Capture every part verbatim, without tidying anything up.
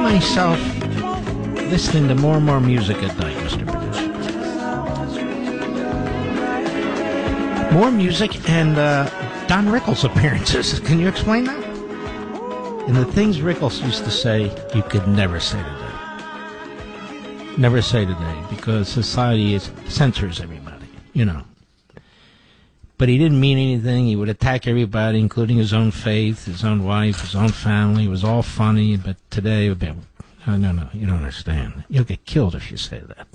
myself listening to more and more music at night, Mister Producer. More music and uh, Don Rickles appearances. Can you explain that? And the things Rickles used to say, you could never say today. Never say today, because society is, censors everybody, you know. But he didn't mean anything. He would attack everybody, including his own faith, his own wife, his own family. It was all funny, but today it would be, no, no, no, you don't understand. You'll get killed if you say that.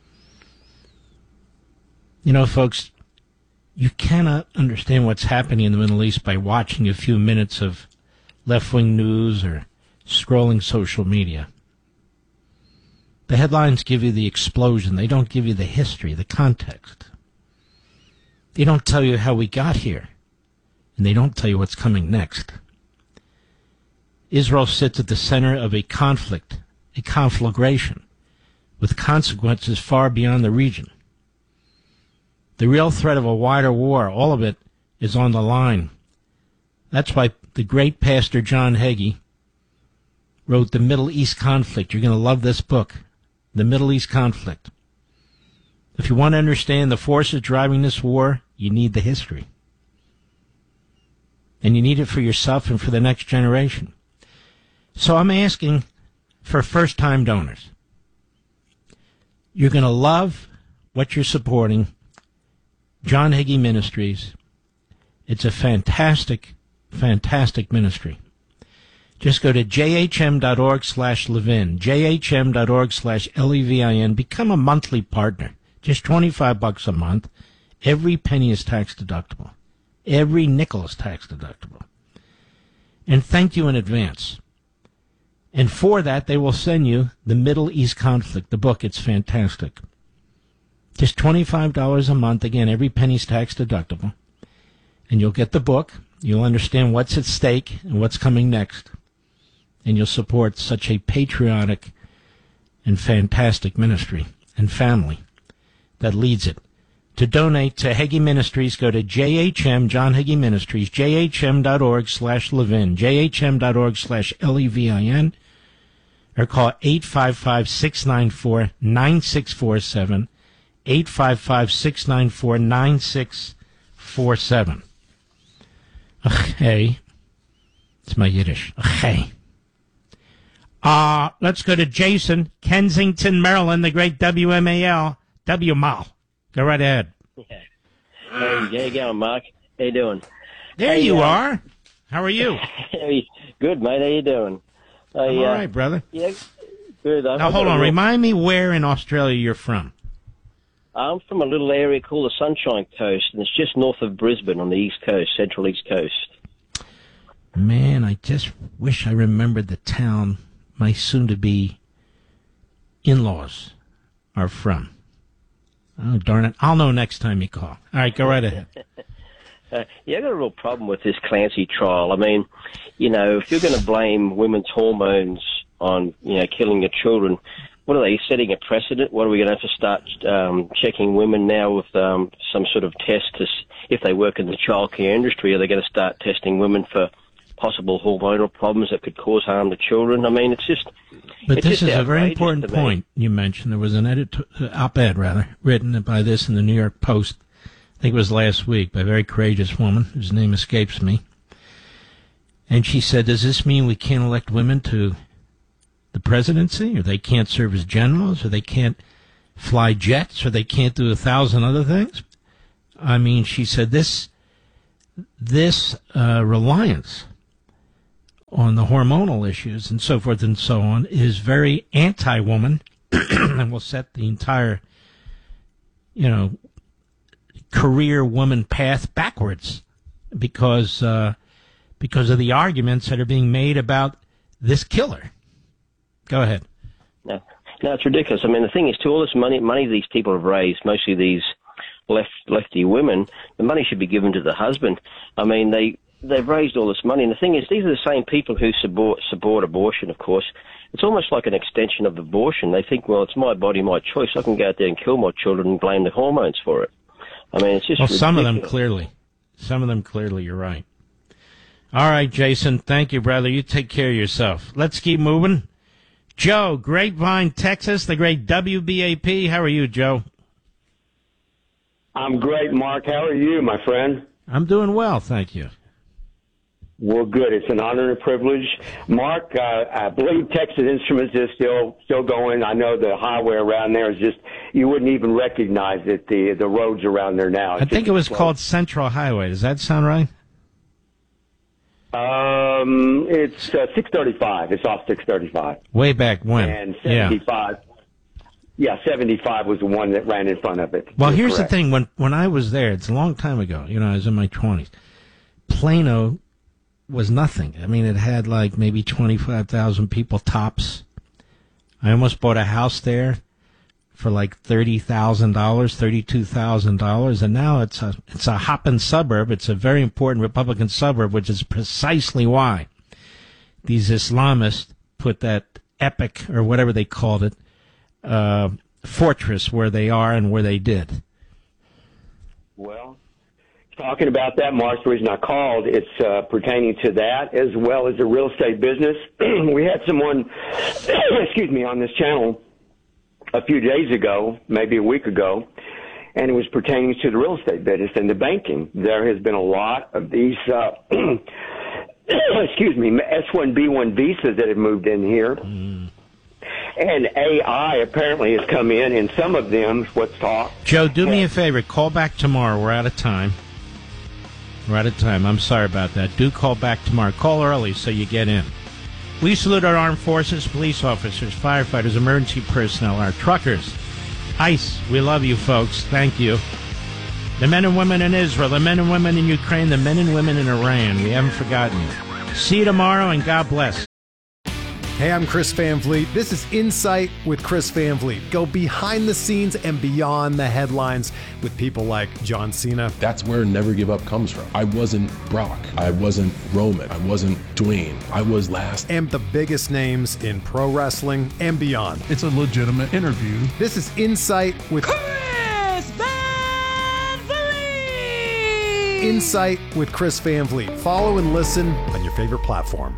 You know, folks, you cannot understand what's happening in the Middle East by watching a few minutes of left-wing news or scrolling social media. The headlines give you the explosion. They don't give you the history, the context. They don't tell you how we got here, and they don't tell you what's coming next. Israel sits at the center of a conflict, a conflagration, with consequences far beyond the region. The real threat of a wider war, all of it, is on the line. That's why the great pastor John Hagee wrote The Middle East Conflict. You're going to love this book, The Middle East Conflict. If you want to understand the forces driving this war, you need the history. And you need it for yourself and for the next generation. So I'm asking for first-time donors. You're going to love what you're supporting, John Hagee Ministries. It's a fantastic, fantastic ministry. Just go to jhm.org slash Levin, jhm.org slash L-E-V-I-N. Become a monthly partner. Just twenty-five bucks a month. Every penny is tax deductible. Every nickel is tax deductible. And thank you in advance. And for that, they will send you The Middle East Conflict, the book. It's fantastic. Just twenty-five dollars a month. Again, every penny's tax deductible. And you'll get the book. You'll understand what's at stake and what's coming next. And you'll support such a patriotic and fantastic ministry and family that leads it. To donate to Hagee Ministries, go to J H M, John Hagee Ministries, jhm.org slash Levin, jhm.org slash L-E-V-I-N, or call eight five five, six nine four, nine six four seven, eight five five, six nine four, nine six four seven. Okay. It's my Yiddish. Okay. Uh, let's go to Jason, Kensington, Maryland, the great W M A L. W M A L. Go right ahead. Yeah. Hey, how you going, Mark? How you doing? There hey, you uh, are. How are you? Good, mate. How you doing? I, I'm all uh, right, brother. Yeah, good. I'm now, hold on. Remind me where in Australia you're from. I'm from a little area called the Sunshine Coast, and it's just north of Brisbane on the east coast, central east coast. Man, I just wish I remembered the town my soon-to-be in-laws are from. Oh, darn it. I'll know next time you call. All right, go right ahead. uh, yeah, I've got a real problem with this Clancy trial. I mean, you know, if you're going to blame women's hormones on, you know, killing your children, what are they, setting a precedent? What are we going to have to start um, checking women now with um, some sort of test to, if they work in the childcare industry? Are they going to start testing women for possible hormonal problems that could cause harm to children? I mean, it's just... But it's this just is a very important point you mentioned. There was an edit- op-ed, rather, written by this in the New York Post, I think it was last week, by a very courageous woman, whose name escapes me. And she said, does this mean we can't elect women to the presidency, or they can't serve as generals, or they can't fly jets, or they can't do a thousand other things? I mean, she said this, this uh, reliance on the hormonal issues and so forth and so on is very anti-woman and will set the entire, you know, career woman path backwards because uh, because of the arguments that are being made about this killer. Go ahead. No, no, it's ridiculous. I mean, the thing is, to all this money, money these people have raised, mostly these left lefty women, the money should be given to the husband. I mean, they. They've raised all this money, and the thing is, these are the same people who support, support abortion, of course. It's almost like an extension of abortion. They think, well, it's my body, my choice. I can go out there and kill my children and blame the hormones for it. I mean, it's just Well, ridiculous. some of them clearly. Some of them clearly, you're right. All right, Jason, thank you, brother. You take care of yourself. Let's keep moving. Joe, Grapevine, Texas, the great W B A P. How are you, Joe? I'm great, Mark. How are you, my friend? I'm doing well, thank you. Well, good. It's an honor and a privilege. Mark, uh, I believe Texas Instruments is still still going. I know the highway around there is just, you wouldn't even recognize it, the the roads around there now. It's I think it was close. called Central Highway. Does that sound right? Um, it's uh, six thirty-five. It's off six thirty-five. Way back when. And seventy-five. Yeah. yeah, seventy-five was the one that ran in front of it. Well, You're here's correct. the thing. When when I was there, it's a long time ago. You know, I was in my twenties. Plano was nothing. I mean, it had like maybe twenty-five thousand people tops. I almost bought a house there for like thirty thousand dollars, thirty-two thousand dollars, and now it's a it's a hopping suburb. It's a very important Republican suburb, which is precisely why these Islamists put that epic, or whatever they called it, uh, fortress where they are and where they did. Well, talking about that, Mark, the reason I called, it's uh, pertaining to that as well as the real estate business. We had someone, excuse me, on this channel a few days ago, maybe a week ago, and it was pertaining to the real estate business and the banking. There has been a lot of these, uh, excuse me, S one B one visas that have moved in here. Mm. And A I apparently has come in, and some of them, what's talk. Joe, do me a favor. Call back tomorrow. We're out of time. We're out of time. I'm sorry about that. Do call back tomorrow. Call early so you get in. We salute our armed forces, police officers, firefighters, emergency personnel, our truckers. ICE, we love you folks. Thank you. The men and women in Israel, the men and women in Ukraine, the men and women in Iran. We haven't forgotten you. See you tomorrow, and God bless. Hey, I'm Chris Van Vliet. This is Insight with Chris Van Vliet. Go behind the scenes and beyond the headlines with people like John Cena. That's where Never Give Up comes from. I wasn't Brock. I wasn't Roman. I wasn't Dwayne. I was last. And the biggest names in pro wrestling and beyond. It's a legitimate interview. This is Insight with Chris Van Vliet. Insight with Chris Van Vliet. Follow and listen on your favorite platform.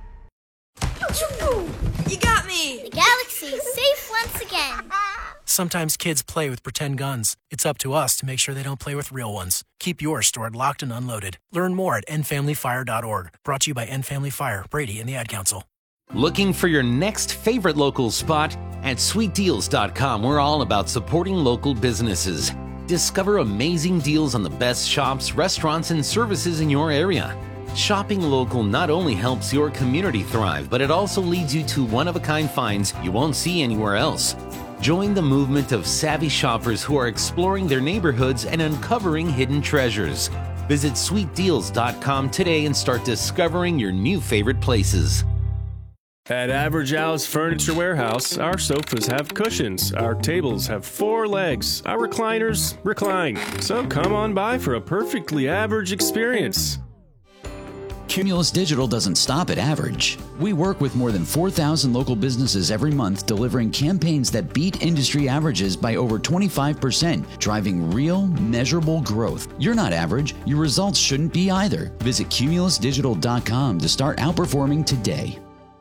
You got me! The galaxy is safe once again. Sometimes kids play with pretend guns. It's up to us to make sure they don't play with real ones. Keep yours stored locked and unloaded. Learn more at end family fire dot org. Brought to you by End Family Fire, Brady, and the Ad Council. Looking for your next favorite local spot? At sweet deals dot com, we're all about supporting local businesses. Discover amazing deals on the best shops, restaurants, and services in your area. Shopping local not only helps your community thrive, but it also leads you to one-of-a-kind finds you won't see anywhere else. Join the movement of savvy shoppers who are exploring their neighborhoods and uncovering hidden treasures. Visit sweet deals dot com today and start discovering your new favorite places. At Average Al's Furniture Warehouse, our sofas have cushions, our tables have four legs, our recliners recline. So come on by for a perfectly average experience. Cumulus Digital doesn't stop at average. We work with more than four thousand local businesses every month, delivering campaigns that beat industry averages by over twenty-five percent, driving real, measurable growth. You're not average. Your results shouldn't be either. Visit cumulus digital dot com to start outperforming today.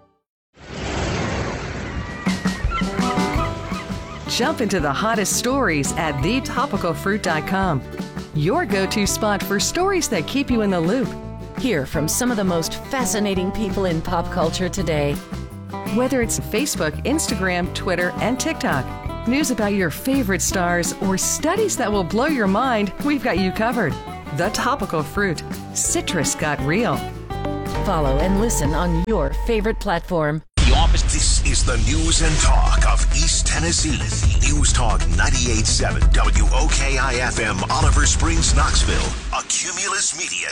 Jump into the hottest stories at the topical fruit dot com. Your go-to spot for stories that keep you in the loop. Hear from some of the most fascinating people in pop culture today. Whether it's Facebook, Instagram, Twitter, and TikTok, news about your favorite stars, or studies that will blow your mind, we've got you covered. The Topical Fruit. Citrus got real. Follow and listen on your favorite platform. This is the news and talk of East Tennessee. News Talk ninety-eight point seven W O K I F M, Oliver Springs, Knoxville. A Cumulus Media.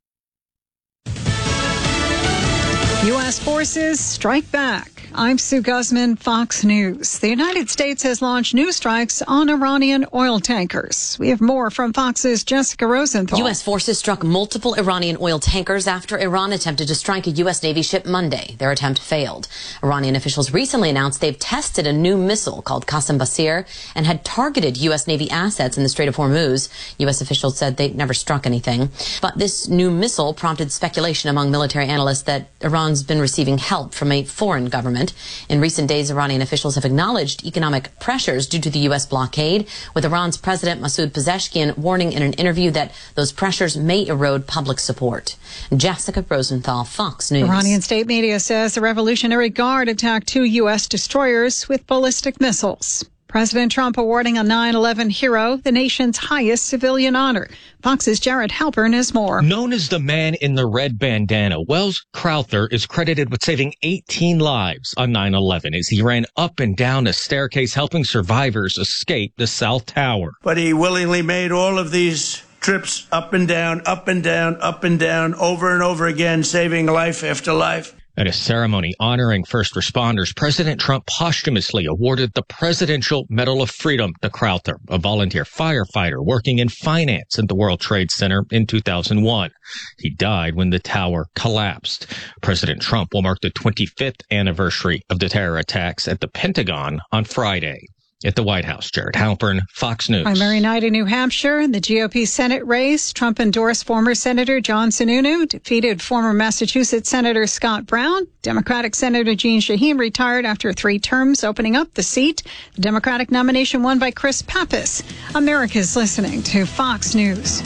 U S forces strike back. I'm Sue Guzman, Fox News. The United States has launched new strikes on Iranian oil tankers. We have more from Fox's Jessica Rosenthal. U S forces struck multiple Iranian oil tankers after Iran attempted to strike a U S Navy ship Monday. Their attempt failed. Iranian officials recently announced they've tested a new missile called Qassem Basir and had targeted U S Navy assets in the Strait of Hormuz. U S officials said they never struck anything. But this new missile prompted speculation among military analysts that Iran's Iran's been receiving help from a foreign government. In recent days, Iranian officials have acknowledged economic pressures due to the U S blockade, with Iran's President Masoud Pezeshkian warning in an interview that those pressures may erode public support. Jessica Rosenthal, Fox News. Iranian state media says the Revolutionary Guard attacked two U S destroyers with ballistic missiles. President Trump awarding a nine eleven hero the nation's highest civilian honor. Fox's Jared Halpern has more. Known as the man in the red bandana, Wells Crowther is credited with saving eighteen lives on nine eleven as he ran up and down a staircase helping survivors escape the South Tower. But he willingly made all of these trips up and down, up and down, up and down, over and over again, saving life after life. At a ceremony honoring first responders, President Trump posthumously awarded the Presidential Medal of Freedom to Crowther, a volunteer firefighter working in finance at the World Trade Center in two thousand one. He died when the tower collapsed. President Trump will mark the twenty-fifth anniversary of the terror attacks at the Pentagon on Friday. At the White House, Jared Halpern, Fox News. Primary night in New Hampshire, in the G O P Senate race, Trump endorsed former Senator John Sununu, defeated former Massachusetts Senator Scott Brown. Democratic Senator Jeanne Shaheen retired after three terms, opening up the seat. The Democratic nomination won by Chris Pappas. America's listening to Fox News.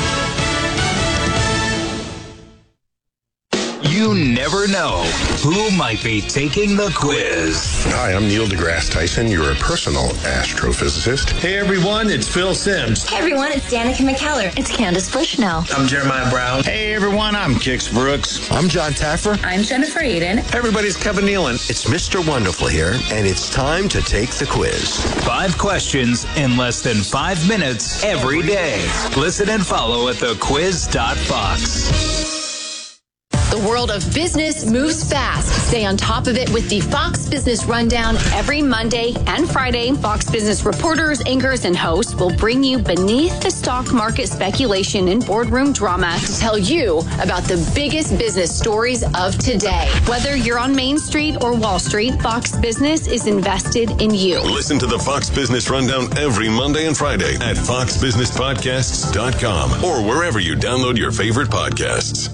You never know who might be taking the quiz. Hi, I'm Neil deGrasse Tyson, your personal astrophysicist. Hey everyone, it's Phil Simms. Hey everyone, it's Danica McKellar. It's Candace Bushnell. I'm Jeremiah Brown. Hey everyone, I'm Kix Brooks. I'm John Taffer. I'm Jennifer Aiden. Hey everybody, it's Kevin Nealon. It's Mister Wonderful here, and it's time to take the quiz. Five questions in less than five minutes every day. Listen and follow at the quiz dot fox. The world of business moves fast. Stay on top of it with the Fox Business Rundown every Monday and Friday. Fox Business reporters, anchors, and hosts will bring you beneath the stock market speculation and boardroom drama to tell you about the biggest business stories of today. Whether you're on Main Street or Wall Street, Fox Business is invested in you. Listen to the Fox Business Rundown every Monday and Friday at fox business podcasts dot com or wherever you download your favorite podcasts.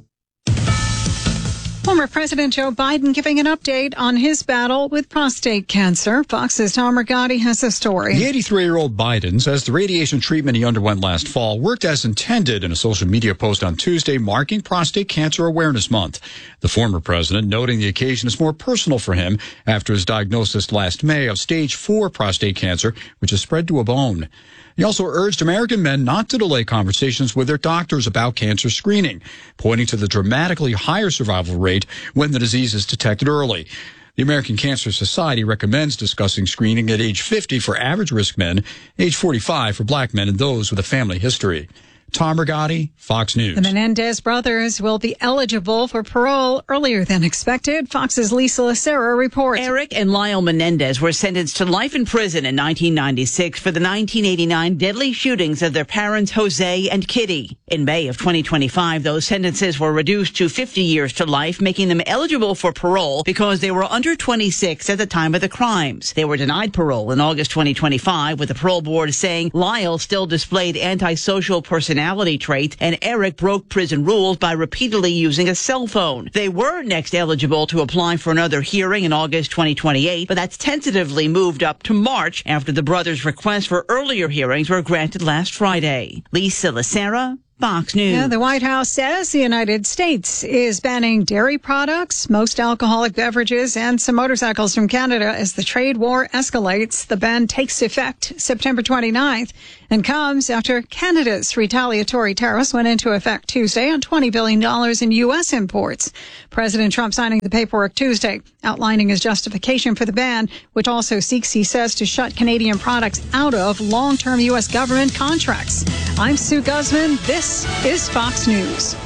Former President Joe Biden giving an update on his battle with prostate cancer. Fox's Tom Rigotti has a story. The eighty-three-year-old Biden says the radiation treatment he underwent last fall worked as intended in a social media post on Tuesday marking Prostate Cancer Awareness Month. The former president noting the occasion is more personal for him after his diagnosis last May of stage four prostate cancer, which has spread to a bone. He also urged American men not to delay conversations with their doctors about cancer screening, pointing to the dramatically higher survival rate when the disease is detected early. The American Cancer Society recommends discussing screening at age fifty for average risk men, age forty-five for black men and those with a family history. Tom Rigotti, Fox News. The Menendez brothers will be eligible for parole earlier than expected. Fox's Lisa Lacera reports. Eric and Lyle Menendez were sentenced to life in prison in nineteen ninety-six for the nineteen eighty-nine deadly shootings of their parents, Jose and Kitty. In May of twenty twenty-five, those sentences were reduced to fifty years to life, making them eligible for parole because they were under twenty-six at the time of the crimes. They were denied parole in August twenty twenty-five, with the parole board saying Lyle still displayed antisocial personality traits and Eric broke prison rules by repeatedly using a cell phone. They were next eligible to apply for another hearing in August twenty twenty-eight, but that's tentatively moved up to March after the brothers' requests for earlier hearings were granted last Friday. Lisa Lacera, Fox News. Yeah, the White House says the United States is banning dairy products, most alcoholic beverages, and some motorcycles from Canada as the trade war escalates. The ban takes effect September twenty-ninth and comes after Canada's retaliatory tariffs went into effect Tuesday on twenty billion dollars in U S imports. President Trump signing the paperwork Tuesday, outlining his justification for the ban, which also seeks, he says, to shut Canadian products out of long-term U S government contracts. I'm Sue Guzman. This is Fox News.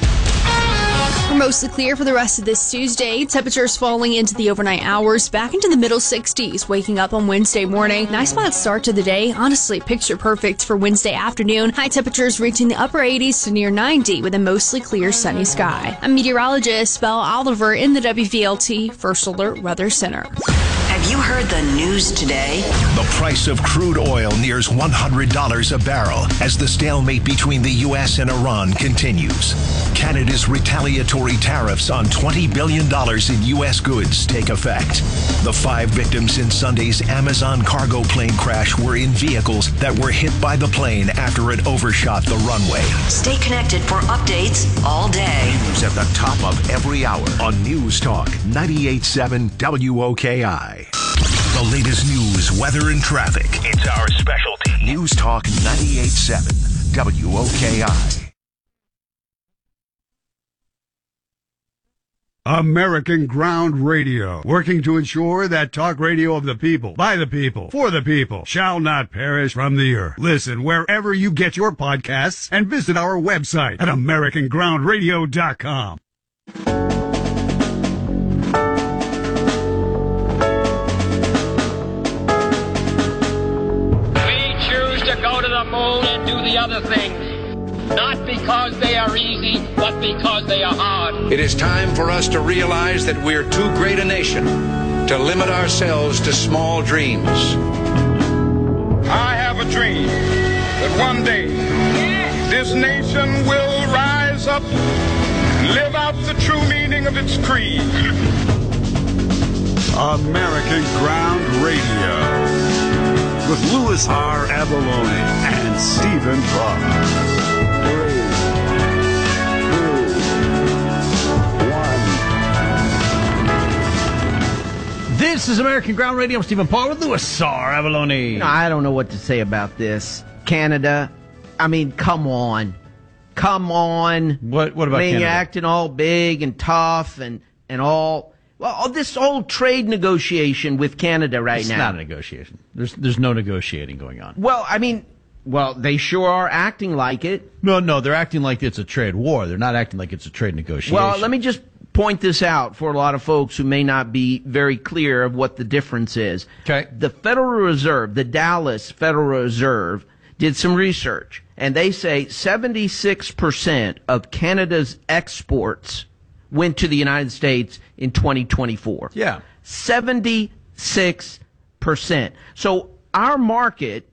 We're mostly clear for the rest of this Tuesday. Temperatures falling into the overnight hours, back into the middle sixties, waking up on Wednesday morning. Nice mild start to the day. Honestly, picture perfect for Wednesday afternoon. High temperatures reaching the upper eighties to near ninety with a mostly clear sunny sky. I'm meteorologist Belle Oliver in the W V L T First Alert Weather Center. Have you heard the news today? The price of crude oil nears one hundred dollars a barrel as the stalemate between the U S and Iran continues. Canada's retaliatory tariffs on twenty billion dollars in U S goods take effect. The five victims in Sunday's Amazon cargo plane crash were in vehicles that were hit by the plane after it overshot the runway. Stay connected for updates all day. News at the top of every hour on News Talk ninety-eight point seven W O K I. The latest news, weather, and traffic. It's our specialty. News Talk ninety-eight point seven W O K I. American Ground Radio, working to ensure that talk radio of the people, by the people, for the people, shall not perish from the earth. Listen wherever you get your podcasts and visit our website at american ground radio dot com. Go to the moon and do the other things, not because they are easy, but because they are hard. It is time for us to realize that we're too great a nation to limit ourselves to small dreams. I have a dream that one day this nation will rise up and live out the true meaning of its creed. American Ground Radio, with Louis R. Avalone and Stephen Parr. Three, two, one. This is American Ground Radio. I'm Stephen Parr with Louis R. Avalone. No, I don't know what to say about this. Canada, I mean, come on. Come on. What, what about I mean, Canada? You're acting all big and tough and, and all... Well, this whole trade negotiation with Canada right it's now. It's not a negotiation. There's there's no negotiating going on. Well, I mean, well, they sure are acting like it. No, no, they're acting like it's a trade war. They're not acting like it's a trade negotiation. Well, let me just point this out for a lot of folks who may not be very clear of what the difference is. Okay. The Federal Reserve, the Dallas Federal Reserve, did some research, and they say seventy-six percent of Canada's exports went to the United States in twenty twenty-four. Yeah. seventy-six percent. So our market,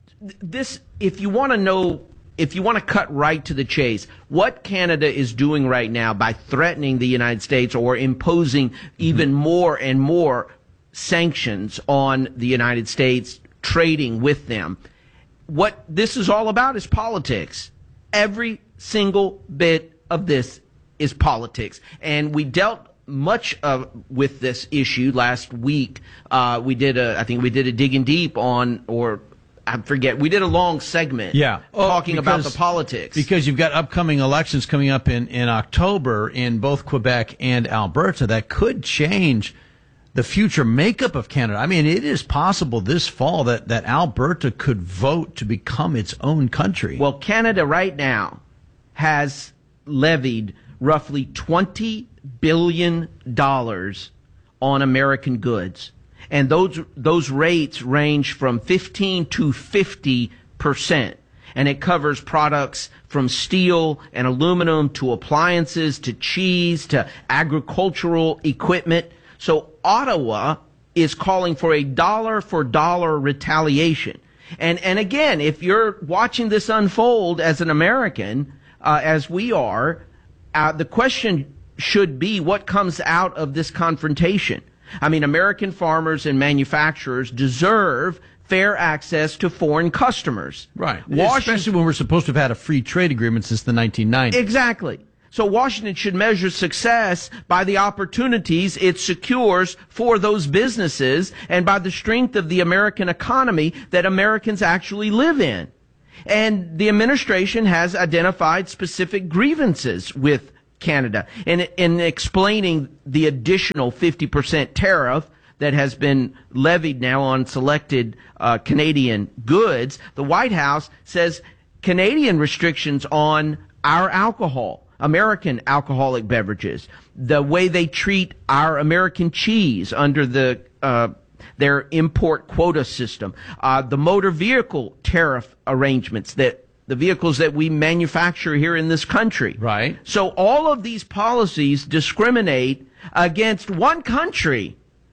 this, if you want to know, if you want to cut right to the chase, what Canada is doing right now by threatening the United States or imposing even mm-hmm. more and more sanctions on the United States, trading with them, what this is all about is politics. Every single bit of this is politics. And we dealt much of with this issue last week. Uh, we did a, I think we did a digging deep on, or I forget, we did a long segment yeah. talking oh, because, about the politics. Because you've got upcoming elections coming up in, in October in both Quebec and Alberta that could change the future makeup of Canada. I mean, it is possible this fall that, that Alberta could vote to become its own country. Well, Canada right now has levied roughly twenty billion dollars on American goods. And those those rates range from fifteen to fifty percent. And it covers products from steel and aluminum to appliances to cheese to agricultural equipment. So Ottawa is calling for a dollar for dollar retaliation. And and again, if you're watching this unfold as an American, uh, as we are, Uh, the question should be what comes out of this confrontation. I mean, American farmers and manufacturers deserve fair access to foreign customers. Right. Especially when we're supposed to have had a free trade agreement since the nineteen nineties. Exactly. So Washington should measure success by the opportunities it secures for those businesses and by the strength of the American economy that Americans actually live in. And the administration has identified specific grievances with Canada. And in explaining the additional fifty percent tariff that has been levied now on selected uh, Canadian goods, the White House says Canadian restrictions on our alcohol, American alcoholic beverages, the way they treat our American cheese under the uh, their import quota system, uh, the motor vehicle tariff arrangements, that the vehicles that we manufacture here in this country. Right. So all of these policies discriminate against one country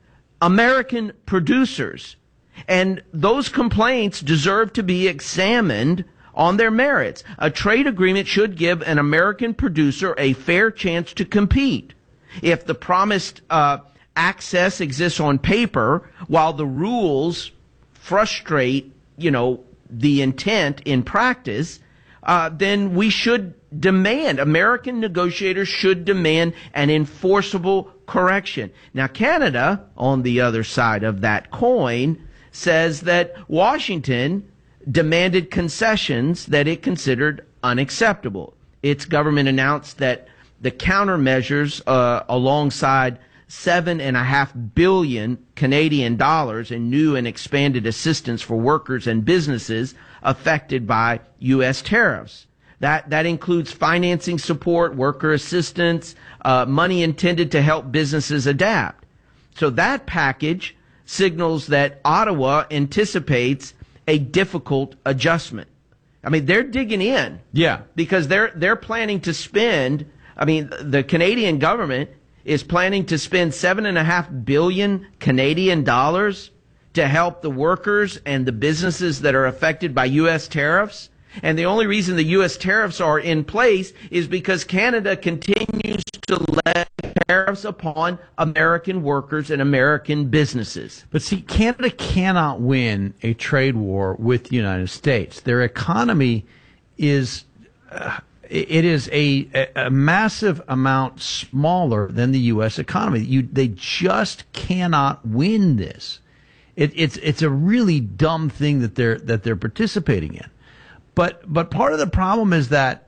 American producers. And those complaints deserve to be examined on their merits. A trade agreement should give an American producer a fair chance to compete. If the promised uh, access exists on paper, while the rules frustrate, you know, the intent in practice, uh, then we should demand, American negotiators should demand an enforceable correction. Now, Canada, on the other side of that coin, says that Washington demanded concessions that it considered unacceptable. Its government announced that the countermeasures, uh, alongside seven and a half billion Canadian dollars in new and expanded assistance for workers and businesses affected by U S tariffs. That that includes financing support, worker assistance, uh, money intended to help businesses adapt. So that package signals that Ottawa anticipates a difficult adjustment. I mean, they're digging in. Yeah. Because they're they're planning to spend, I mean, the Canadian government is planning to spend seven and a half billion Canadian dollars to help the workers and the businesses that are affected by U S tariffs. And the only reason the U S tariffs are in place is because Canada continues to levy tariffs upon American workers and American businesses. But see, Canada cannot win a trade war with the United States. Their economy is, uh, it is a, a massive amount smaller than the U S economy. You, they just cannot win this. It, it's, it's a really dumb thing that they're, that they're participating in. But but part of the problem is that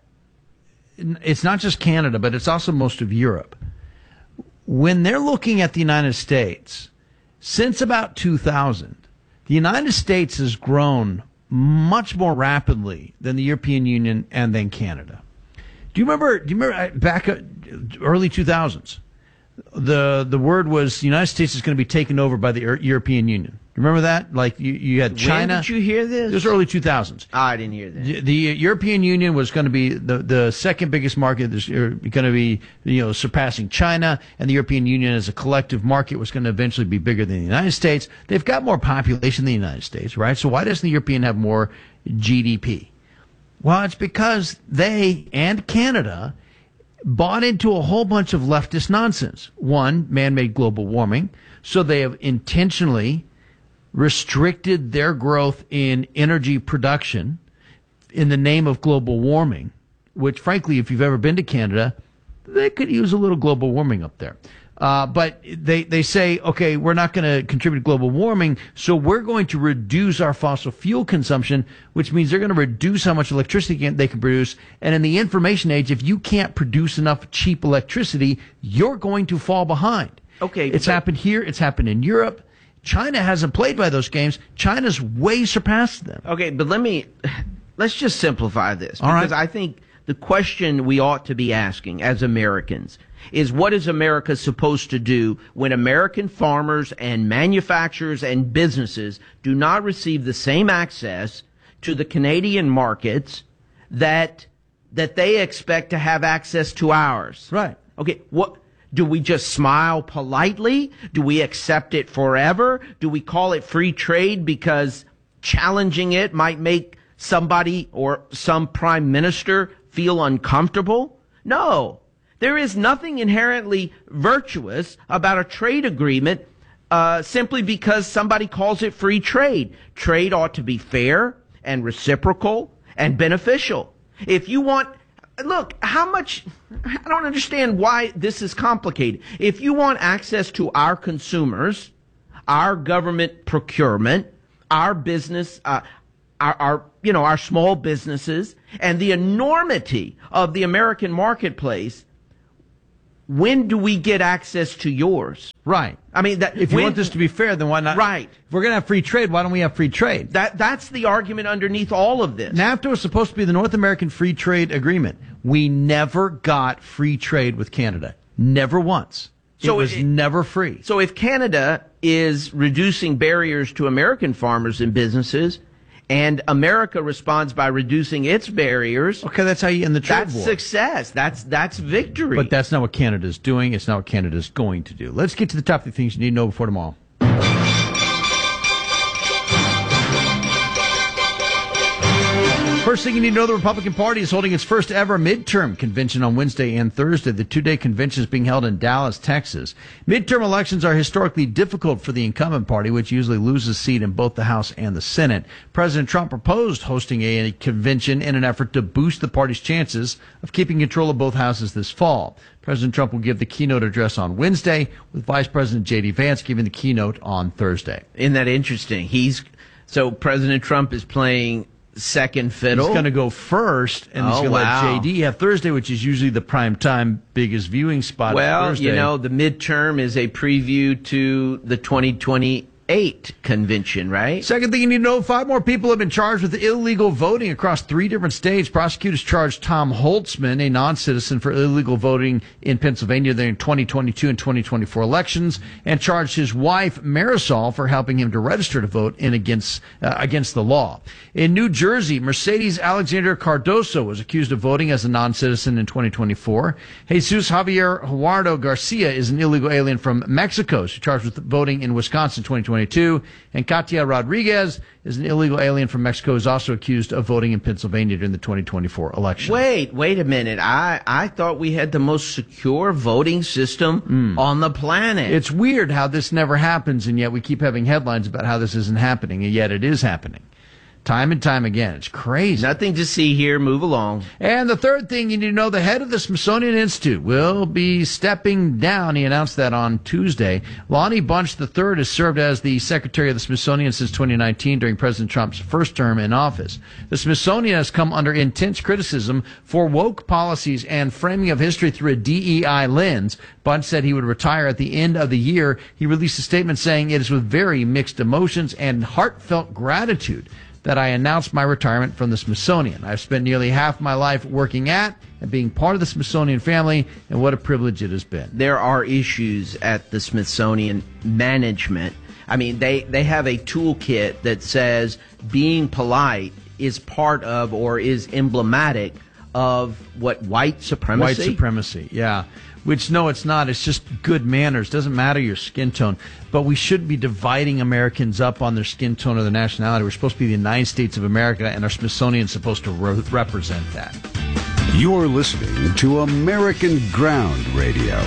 it's not just Canada, but it's also most of Europe. When they're looking at the United States, since about two thousand, the United States has grown much more rapidly than the European Union and then Canada. Do you remember? Do you remember back at early two thousands? The the word was the United States is going to be taken over by the European Union. Remember that? Like you, you had China. When did you hear this? It was early two thousands. Oh, I didn't hear that. The, the European Union was going to be the, the second biggest market. There's going to be, you know, surpassing China, and the European Union as a collective market was going to eventually be bigger than the United States. They've got more population than the United States, right? So why doesn't the European have more G D P? Well, it's because they and Canada bought into a whole bunch of leftist nonsense. One, man-made global warming. So they have intentionally restricted their growth in energy production in the name of global warming, which, frankly, if you've ever been to Canada, they could use a little global warming up there. Uh, but they, they say, okay, we're not going to contribute to global warming, so we're going to reduce our fossil fuel consumption, which means they're going to reduce how much electricity they can produce. And in the information age, if you can't produce enough cheap electricity, you're going to fall behind. Okay. It's happened here. It's happened in Europe. China hasn't played by those games. China's way surpassed them. Okay, but let me, let's just simplify this. All right. Because I think the question we ought to be asking as Americans is, what is America supposed to do when American farmers and manufacturers and businesses do not receive the same access to the Canadian markets that that they expect to have access to ours? Right. Okay, what do we just smile politely? Do we accept it forever? Do we call it free trade because challenging it might make somebody or some prime minister feel uncomfortable? No. There is nothing inherently virtuous about a trade agreement uh, simply because somebody calls it free trade. Trade ought to be fair and reciprocal and beneficial. If you want, look, how much, I don't understand why this is complicated. If you want access to our consumers, our government procurement, our business, uh, our, our, you know, our small businesses, and the enormity of the American marketplace, when do we get access to yours? Right. I mean, that, if you when, want this to be fair, then why not? Right. If we're going to have free trade, why don't we have free trade? That That's the argument underneath all of this. NAFTA was supposed to be the North American Free Trade Agreement. We never got free trade with Canada. Never once. So it was it, never free. So if Canada is reducing barriers to American farmers and businesses, and America responds by reducing its barriers. Okay, that's how you end the trade that's war. That's success. That's that's victory. But that's not what Canada's doing. It's not what Canada's going to do. Let's get to the top of the things you need to know before tomorrow. First thing you need to know, the Republican Party is holding its first ever midterm convention on Wednesday and Thursday. The two-day convention is being held in Dallas, Texas. Midterm elections are historically difficult for the incumbent party, which usually loses a seat in both the House and the Senate. President Trump proposed hosting a convention in an effort to boost the party's chances of keeping control of both houses this fall. President Trump will give the keynote address on Wednesday, with Vice President J D. Vance giving the keynote on Thursday. Isn't that interesting? He's so President Trump is playing second fiddle. He's going to go first, and oh, he's going to wow. let J D have Thursday, which is usually the prime time biggest viewing spot. Well, Thursday. you know, the midterm is a preview to the twenty twenty-eight convention, right? Second thing you need to know, five more people have been charged with illegal voting across three different states. Prosecutors charged Tom Holtzman, a non-citizen, for illegal voting in Pennsylvania during twenty twenty-two and twenty twenty-four elections, and charged his wife, Marisol, for helping him to register to vote in against uh, against the law. In New Jersey, Mercedes Alexander Cardoso was accused of voting as a non-citizen in twenty twenty-four. Jesus Javier Huardo Garcia is an illegal alien from Mexico. She's charged with voting in Wisconsin twenty twenty-two. And Katia Rodriguez is an illegal alien from Mexico who is also accused of voting in Pennsylvania during the twenty twenty-four election. Wait, wait a minute. I, I thought we had the most secure voting system mm. on the planet. It's weird how this never happens, and yet we keep having headlines about how this isn't happening, and yet it is happening. Time and time again. It's crazy. Nothing to see here. Move along. And the third thing you need to know, the head of the Smithsonian Institute will be stepping down. He announced that on Tuesday. Lonnie Bunch the third has served as the secretary of the Smithsonian since twenty nineteen during President Trump's first term in office. The Smithsonian has come under intense criticism for woke policies and framing of history through a D E I lens. Bunch said he would retire at the end of the year. He released a statement saying it is with very mixed emotions and heartfelt gratitude that I announced my retirement from the Smithsonian. I've spent nearly half my life working at and being part of the Smithsonian family, and what a privilege it has been. There are issues at the Smithsonian management. I mean, they, they have a toolkit that says being polite is part of or is emblematic of what, white supremacy? White supremacy, yeah. Which, no, it's not. It's just good manners. Doesn't matter your skin tone. But we shouldn't be dividing Americans up on their skin tone or their nationality. We're supposed to be the United States of America, and our Smithsonian is supposed to re- represent that. You're listening to American Ground Radio.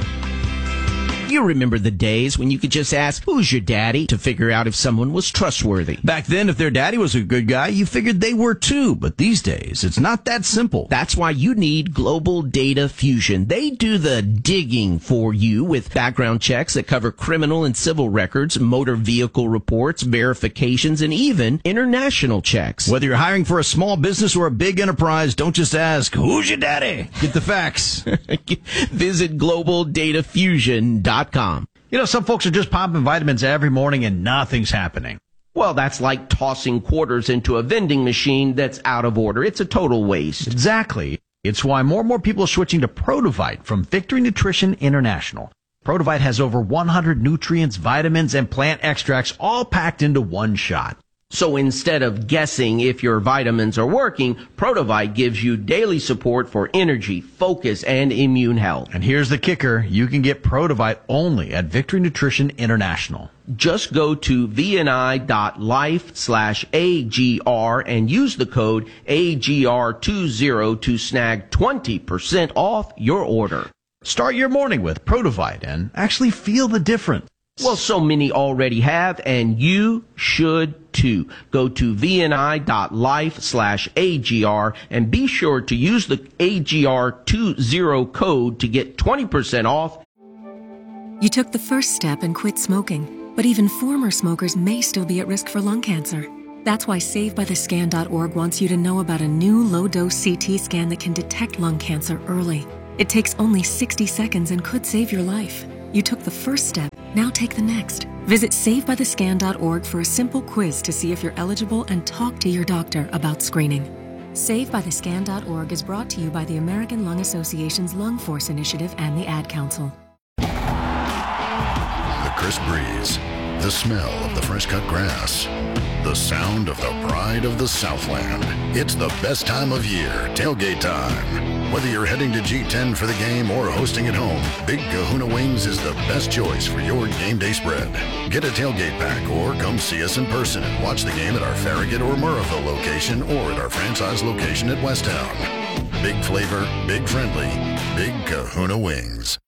You remember the days when you could just ask, who's your daddy, to figure out if someone was trustworthy. Back then, if their daddy was a good guy, you figured they were too. But these days, it's not that simple. That's why you need Global Data Fusion. They do the digging for you with background checks that cover criminal and civil records, motor vehicle reports, verifications, and even international checks. Whether you're hiring for a small business or a big enterprise, don't just ask, who's your daddy? Get the facts. Visit global data fusion dot com. You know, some folks are just popping vitamins every morning and nothing's happening. Well, that's like tossing quarters into a vending machine that's out of order. It's a total waste. Exactly. It's why more and more people are switching to Protovite from Victory Nutrition International. Protovite has over one hundred nutrients, vitamins, and plant extracts all packed into one shot. So instead of guessing if your vitamins are working, Protovite gives you daily support for energy, focus, and immune health. And here's the kicker. You can get Protovite only at Victory Nutrition International. Just go to vni.life slash AGR and use the code A G R twenty to snag twenty percent off your order. Start your morning with Protovite and actually feel the difference. Well, so many already have, and you should too. Go to vni.life slash AGR and be sure to use the A G R twenty code to get twenty percent off. You took the first step and quit smoking, but even former smokers may still be at risk for lung cancer. That's why Save By The Scan dot org wants you to know about a new low-dose C T scan that can detect lung cancer early. It takes only sixty seconds and could save your life. You took the first step, now take the next. Visit Save By The Scan dot org for a simple quiz to see if you're eligible and talk to your doctor about screening. Save By The Scan dot org is brought to you by the American Lung Association's Lung Force Initiative and the Ad Council. The crisp breeze, the smell of the fresh-cut grass, the sound of the pride of the Southland. It's the best time of year, tailgate time. Whether you're heading to G ten for the game or hosting at home, Big Kahuna Wings is the best choice for your game day spread. Get a tailgate pack or come see us in person and watch the game at our Farragut or Murrayville location or at our franchise location at Westtown. Big flavor, big friendly, Big Kahuna Wings.